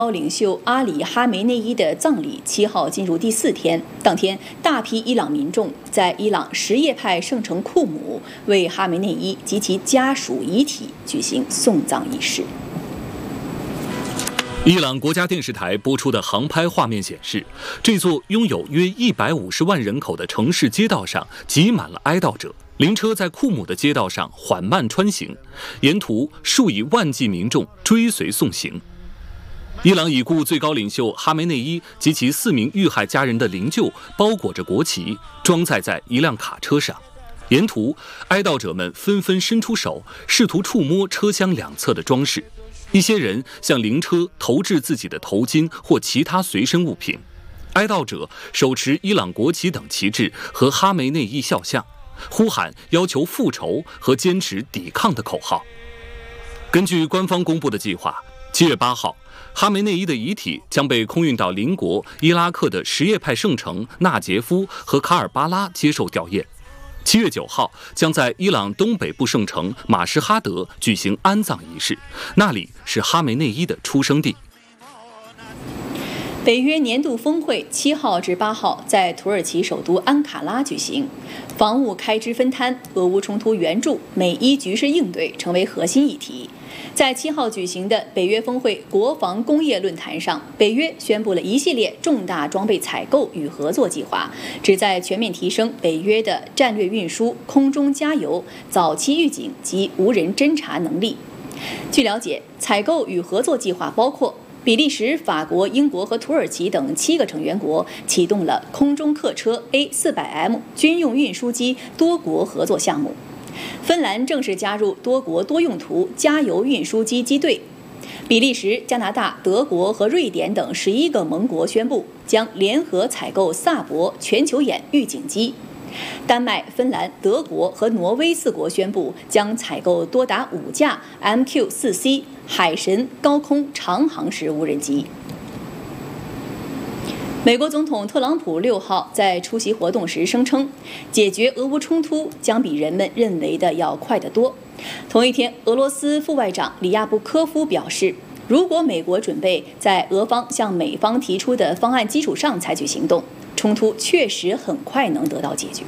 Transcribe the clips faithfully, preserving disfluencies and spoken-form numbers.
高领袖阿里·哈梅内伊的葬礼七号进入第四天，当天大批伊朗民众在伊朗什叶派圣城库姆为哈梅内伊及其家属遗体举行送葬仪式。 伊朗国家电视台播出的航拍画面显示，这座拥有约一百五十万人口的城市街道上挤满了哀悼者，灵车在库姆的街道上缓慢穿行，沿途数以万计民众追随送行。伊朗已故最高领袖哈梅内伊及其四名遇害家人的灵柩包裹着国旗，装载在一辆卡车上。沿途，哀悼者们纷纷伸出手，试图触摸车厢两侧的装饰。一些人向灵车投掷自己的头巾或其他随身物品。哀悼者手持伊朗国旗等旗帜和哈梅内伊肖像，呼喊要求复仇和坚持抵抗的口号。根据官方公布的计划，七月八号，哈梅内伊的遗体将被空运到邻国伊拉克的什叶派圣城纳杰夫和卡尔巴拉接受吊唁。七月九号，将在伊朗东北部圣城马什哈德举行安葬仪式，那里是哈梅内伊的出生地。 北约年度峰会七号至八号在土耳其首都安卡拉举行，防务开支分摊、俄乌冲突援助、美伊局势应对成为核心议题。在七号举行的北约峰会国防工业论坛上，北约宣布了一系列重大装备采购与合作计划，旨在全面提升北约的战略运输、空中加油、早期预警及无人侦察能力。据了解，采购与合作计划包括比利时、法国、英国和土耳其等七个成员国启动了空中客车 A 四百 M 军用运输机多国合作项目。芬兰正式加入多国多用途加油运输机机队。比利时、加拿大、德国和瑞典等十一个盟国宣布将联合采购萨博全球眼预警机。丹麦、芬兰、德国和挪威四国宣布将采购多达五架 M Q 四 C 海神高空长航时无人机。美国总统特朗普六号在出席活动时声称，解决俄乌冲突将比人们认为的要快得多。同一天，俄罗斯副外长里亚布科夫表示，如果美国准备在俄方向美方提出的方案基础上采取行动，冲突确实很快能得到解决。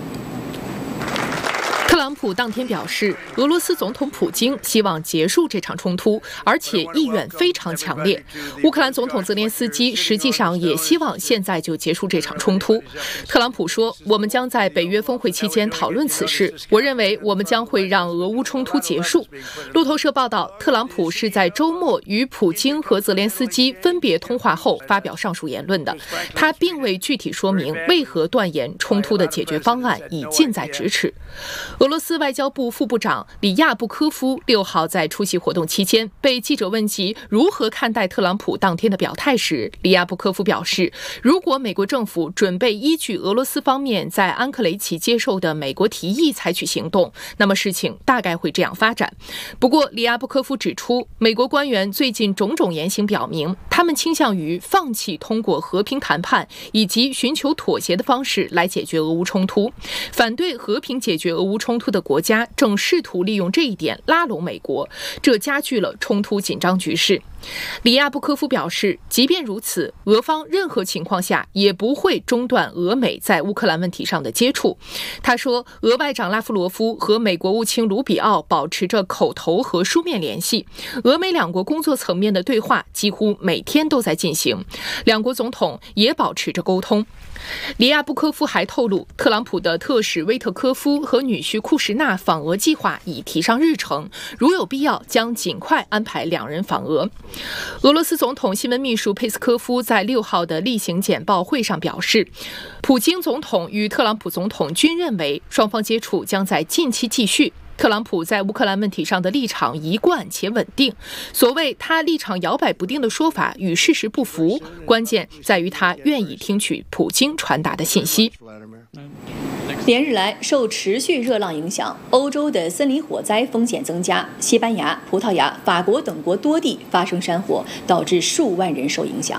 特朗普当天表示，俄罗斯总统普京希望结束这场冲突，而且意愿非常强烈。乌克兰总统泽连斯基实际上也希望现在就结束这场冲突。特朗普说，我们将在北约峰会期间讨论此事，我认为我们将会让俄乌冲突结束。路透社报道，特朗普是在周末与普京和泽连斯基分别通话后发表上述言论的，他并未具体说明为何断言冲突的解决方案已近在咫尺。俄罗斯外交部副部长里亚布科夫六号在出席活动期间被记者问及如何看待特朗普当天的表态时，里亚布科夫表示，如果美国政府准备依据俄罗斯方面在安克雷奇接受的美国提议采取行动，那么事情大概会这样发展。不过，里亚布科夫指出，美国官员最近种种言行表明，他们倾向于放弃通过和平谈判以及寻求妥协的方式来解决俄乌冲突，反对和平解决俄乌冲突的国家正试图利用这一点拉拢美国，这加剧了冲突紧张局势。里亚布科夫表示，即便如此，俄方任何情况下也不会中断俄美在乌克兰问题上的接触。他说，俄外长拉夫罗夫和美国务卿卢比奥保持着口头和书面联系，俄美两国工作层面的对话几乎每天都在进行，两国总统也保持着沟通。里亚布科夫还透露，特朗普的特使威特科夫和女婿库什纳访俄计划已提上日程，如有必要将尽快安排两人访俄。俄罗斯总统新闻秘书佩斯科夫在六号的例行简报会上表示，普京总统与特朗普总统均认为双方接触将在近期继续。特朗普在乌克兰问题上的立场一贯且稳定，所谓他立场摇摆不定的说法与事实不符，关键在于他愿意听取普京传达的信息。 连日来，受持续热浪影响，欧洲的森林火灾风险增加，西班牙、葡萄牙、法国等国多地发生山火，导致数万人受影响。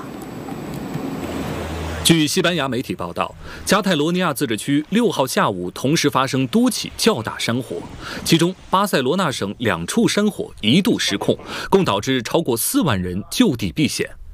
据西班牙媒体报道，加泰罗尼亚自治区六号下午同时发生多起较大山火，其中巴塞罗那省两处山火一度失控，共导致超过四万人就地避险。